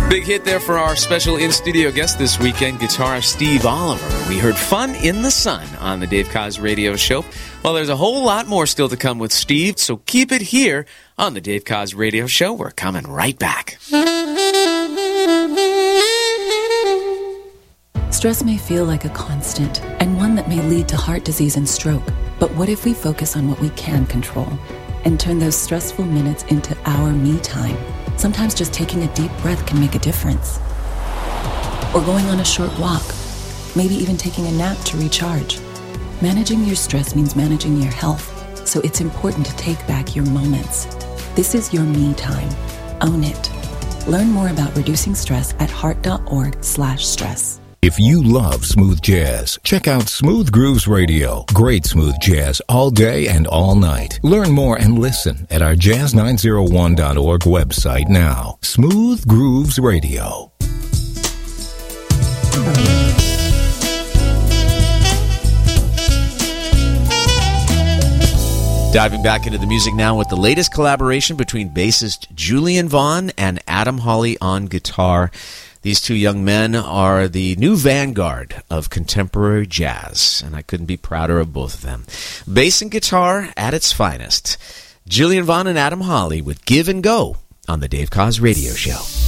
Big hit there for our special in-studio guest this weekend, guitarist Steve Oliver. We heard Fun in the Sun on the Dave Koz Radio Show. Well, there's a whole lot more still to come with Steve, so keep it here on the Dave Koz Radio Show. We're coming right back. Stress may feel like a constant, and one that may lead to heart disease and stroke. But what if we focus on what we can control and turn those stressful minutes into our me time? Sometimes just taking a deep breath can make a difference. Or going on a short walk, maybe even taking a nap to recharge. Managing your stress means managing your health, so it's important to take back your moments. This is your me time. Own it. Learn more about reducing stress at heart.org/stress. If you love smooth jazz, check out Smooth Grooves Radio. Great smooth jazz all day and all night. Learn more and listen at our jazz901.org website now. Smooth Grooves Radio. Diving back into the music now with the latest collaboration between bassist Julian Vaughn and Adam Hawley on guitar. These two young men are the new vanguard of contemporary jazz, and I couldn't be prouder of both of them. Bass and guitar at its finest. Julian Vaughn and Adam Hawley with Give and Go on the Dave Koz Radio Show.